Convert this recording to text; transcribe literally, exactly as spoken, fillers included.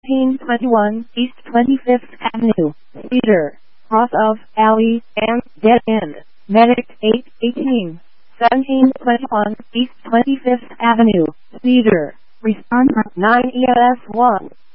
seventeen twenty-one East twenty-fifth Avenue, Cedar, cross of alley, and dead end. Medic eight eighteen, seventeen twenty-one East twenty-fifth Avenue, Cedar. Respond nine E S one.